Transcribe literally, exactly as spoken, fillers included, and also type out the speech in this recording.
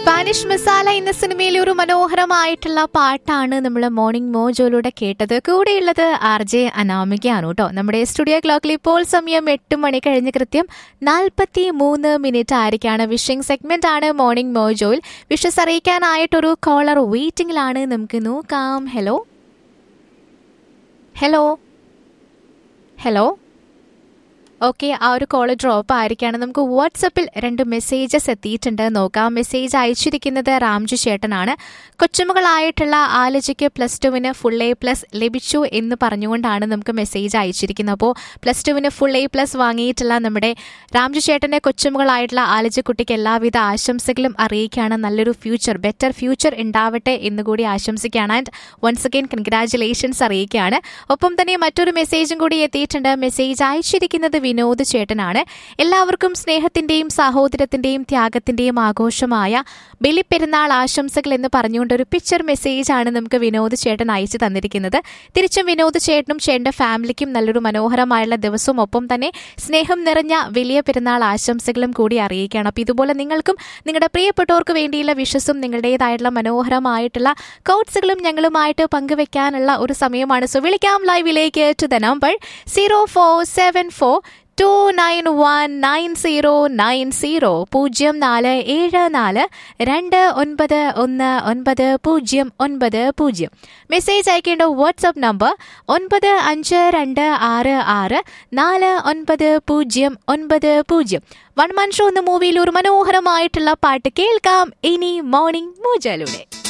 Spanish masala എന്ന സിനിമയിലെ ഒരു മനോഹരമായിട്ടുള്ള പാട്ടാണ് നമ്മൾ മോർണിംഗ് മോജോയിലൂടെ കേട്ടത്. കൂടെയുള്ളത് ആർ ജെ അനാമികയാണ് കേട്ടോ. നമ്മുടെ സ്റ്റുഡിയോ ക്ലോക്കിൽ ഇപ്പോൾ സമയം എട്ട് മണി കഴിഞ്ഞ് കൃത്യം നാൽപ്പത്തി മൂന്ന് മിനിറ്റ് ആയിരിക്കാണ്. വിഷിംഗ് സെഗ്മെന്റ് ആണ് മോർണിംഗ് മോജോയിൽ. Wishes അറിയിക്കാനായിട്ടൊരു collar വെയിറ്റിംഗിലാണ്. നമുക്ക് നോക്കാം. ഹലോ ഹലോ ഹലോ ഓക്കെ, ആ ഒരു കോൾ ഡ്രോപ്പ് ആയിരിക്കാണ്. നമുക്ക് വാട്സപ്പിൽ രണ്ട് മെസ്സേജസ് എത്തിയിട്ടുണ്ട്, നോക്കാം. മെസ്സേജ് അയച്ചിരിക്കുന്നത് രാംജു ചേട്ടനാണ്. കൊച്ചുമകളായിട്ടുള്ള ആലജിക്ക് പ്ലസ് ടുവിന് ഫുൾ എ പ്ലസ് ലഭിച്ചു എന്ന് പറഞ്ഞുകൊണ്ടാണ് നമുക്ക് മെസ്സേജ് അയച്ചിരിക്കുന്നത്. അപ്പോൾ പ്ലസ് ടുവിന് ഫുൾ എ പ്ലസ് വാങ്ങിയിട്ടുള്ള നമ്മുടെ രാംജു ചേട്ടൻ്റെ കൊച്ചുമകളായിട്ടുള്ള ആലജി കുട്ടിക്ക് എല്ലാവിധ ആശംസകളും അറിയിക്കുകയാണ്. നല്ലൊരു ഫ്യൂച്ചർ, ബെറ്റർ ഫ്യൂച്ചർ ഉണ്ടാവട്ടെ എന്നുകൂടി ആശംസിക്കുകയാണ്. ആൻഡ് വൺസ് അഗൈൻ കൺഗ്രാറ്റുലേഷൻസ് അറിയിക്കുകയാണ്. ഒപ്പം തന്നെ മറ്റൊരു മെസ്സേജും കൂടി എത്തിയിട്ടുണ്ട്. മെസ്സേജ് അയച്ചിരിക്കുന്നത് വിനോദ് ചേട്ടനാണ്. എല്ലാവർക്കും സ്നേഹത്തിന്റെയും സഹോദരത്തിന്റെയും ത്യാഗത്തിന്റെയും ആഘോഷമായ ബലിപ്പെരുന്നാൾ ആശംസകൾ എന്ന് പറഞ്ഞുകൊണ്ട് ഒരു പിക്ചർ മെസ്സേജ് ആണ് നമുക്ക് വിനോദ് ചേട്ടൻ അയച്ചു തന്നിരിക്കുന്നത്. തിരിച്ചും വിനോദ് ചേട്ടനും ചേട്ടന്റെ ഫാമിലിക്കും നല്ലൊരു മനോഹരമായുള്ള ദിവസവും ഒപ്പം തന്നെ സ്നേഹം നിറഞ്ഞ വലിയ പെരുന്നാൾ ആശംസകളും കൂടി അറിയിക്കുകയാണ്. അപ്പോൾ ഇതുപോലെ നിങ്ങൾക്കും നിങ്ങളുടെ പ്രിയപ്പെട്ടവർക്ക് വേണ്ടിയുള്ള വിഷസും നിങ്ങളുടേതായിട്ടുള്ള മനോഹരമായിട്ടുള്ള കോട്സുകളും ഞങ്ങളുമായിട്ട് പങ്കുവെക്കാനുള്ള ഒരു സമയമാണ്. സോ വിളിക്കാം ലൈവിലേക്ക് to the number zero four seven four to nine one nine zero nine zero പൂജ്യം നാല് ഏഴ് നാല് രണ്ട് ഒൻപത് ഒന്ന് ഒൻപത് പൂജ്യം ഒൻപത് പൂജ്യം. മെസ്സേജ് അയക്കേണ്ട വാട്സ്ആപ്പ് നമ്പർ ഒൻപത് അഞ്ച് രണ്ട് ആറ് ആറ് നാല് ഒൻപത് പൂജ്യം ഒൻപത് പൂജ്യം. വൺ മൻ ഷോ എന്ന മൂവിയിൽ ഒരു മനോഹരമായിട്ടുള്ള പാട്ട് കേൾക്കാം ഇനി മോർണിംഗ് മോജയിലൂടെ.